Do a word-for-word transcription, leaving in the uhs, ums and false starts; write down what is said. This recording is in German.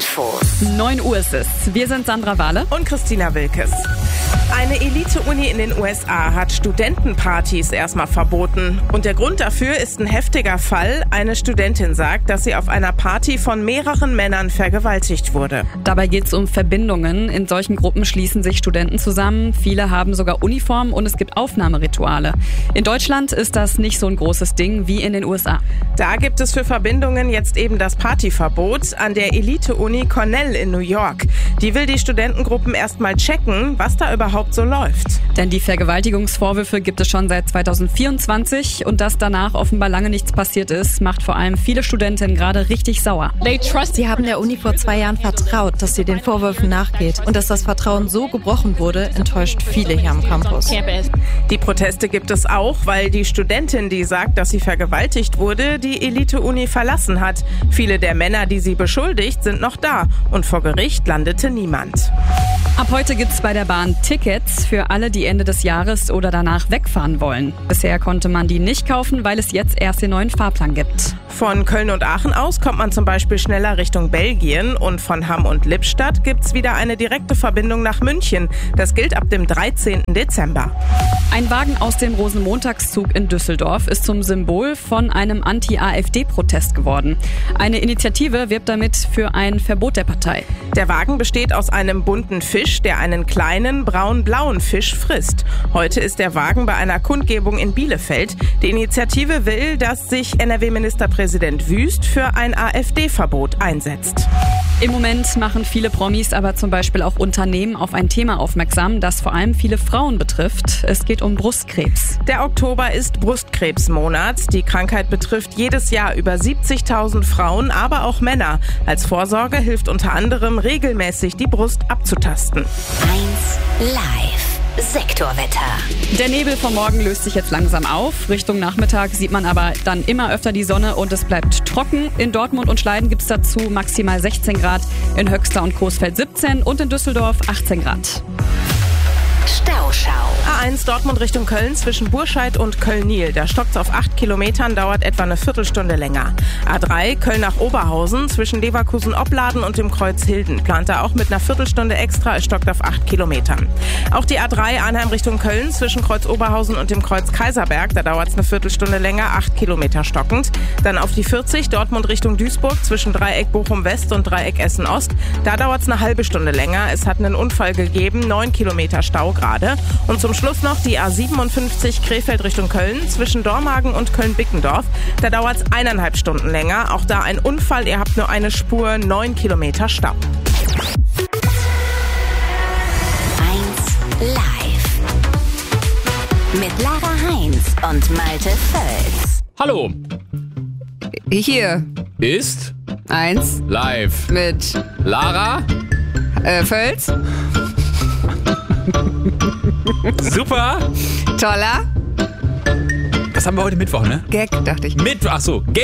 Info. neun Uhr ist es. Wir sind Sandra Wahle und Christina Wilkes. Eine Elite-Uni in den U S A hat Studentenpartys erstmal verboten. Und der Grund dafür ist ein heftiger Fall. Eine Studentin sagt, dass sie auf einer Party von mehreren Männern vergewaltigt wurde. Dabei geht es um Verbindungen. In solchen Gruppen schließen sich Studenten zusammen. Viele haben sogar Uniformen und es gibt Aufnahmerituale. In Deutschland ist das nicht so ein großes Ding wie in den U S A. Da gibt es für Verbindungen jetzt eben das Partyverbot an der Elite-Uni Cornell in New York. Die will die Studentengruppen erstmal checken, was da überhaupt so läuft. Denn die Vergewaltigungsvorwürfe gibt es schon seit zweitausendvierundzwanzig und dass danach offenbar lange nichts passiert ist, macht vor allem viele Studentinnen gerade richtig sauer. Sie haben der Uni vor zwei Jahren vertraut, dass sie den Vorwürfen nachgeht. Und dass das Vertrauen so gebrochen wurde, enttäuscht viele hier am Campus. Die Proteste gibt es auch, weil die Studentin, die sagt, dass sie vergewaltigt wurde, die Elite-Uni verlassen hat. Viele der Männer, die sie beschuldigt, sind noch da. Und vor Gericht landete niemand. Ab heute gibt's bei der Bahn Tickets für alle, die Ende des Jahres oder danach wegfahren wollen. Bisher konnte man die nicht kaufen, weil es jetzt erst den neuen Fahrplan gibt. Von Köln und Aachen aus kommt man zum Beispiel schneller Richtung Belgien und von Hamm und Lippstadt gibt's wieder eine direkte Verbindung nach München. Das gilt ab dem dreizehnten Dezember. Ein Wagen aus dem Rosenmontagszug in Düsseldorf ist zum Symbol von einem Anti-AfD-Protest geworden. Eine Initiative wirbt damit für ein Verbot der Partei. Der Wagen besteht aus einem bunten Fisch, der einen kleinen braun-blauen Fisch frisst. Heute ist der Wagen bei einer Kundgebung in Bielefeld. Die Initiative will, dass sich N R W-Ministerpräsident Wüst für ein AfD-Verbot einsetzt. Im Moment machen viele Promis, aber zum Beispiel auch Unternehmen auf ein Thema aufmerksam, das vor allem viele Frauen betrifft. Es geht um Brustkrebs. Der Oktober ist Brustkrebsmonat. Die Krankheit betrifft jedes Jahr über siebzigtausend Frauen, aber auch Männer. Als Vorsorge hilft unter anderem regelmäßig die Brust abzutasten. eins Live. Sektorwetter. Der Nebel vom Morgen löst sich jetzt langsam auf. Richtung Nachmittag sieht man aber dann immer öfter die Sonne und es bleibt trocken. In Dortmund und Schleiden gibt es dazu maximal sechzehn Grad, in Höxter und Coesfeld siebzehn und in Düsseldorf achtzehn Grad. Stauschau. A eins Dortmund Richtung Köln zwischen Burscheid und Köln-Niel. Da stockt's auf acht Kilometern, dauert etwa eine Viertelstunde länger. A drei Köln nach Oberhausen zwischen Leverkusen-Opladen und dem Kreuz Hilden. Plant er auch mit einer Viertelstunde extra, es stockt auf acht Kilometern. Auch die A drei Arnheim Richtung Köln zwischen Kreuz Oberhausen und dem Kreuz Kaiserberg. Da dauert's eine Viertelstunde länger, acht Kilometer stockend. Dann auf die vierzig Dortmund Richtung Duisburg zwischen Dreieck Bochum West und Dreieck Essen Ost. Da dauert's eine halbe Stunde länger. Es hat einen Unfall gegeben, neun Kilometer Stau gerade. Und zum Schluss noch die A siebenundfünfzig Krefeld Richtung Köln zwischen Dormagen und Köln-Bickendorf. Da dauert es eineinhalb Stunden länger. Auch da ein Unfall. Ihr habt nur eine Spur, neun Kilometer Stau. eins Live. Mit Lara Heinz und Malte Völz. Hallo. Hier Ist eins live. mit Lara. äh, Völz. Super. Toller Was haben wir heute Mittwoch, ne? Gag, dachte ich. Mittwoch, ach so.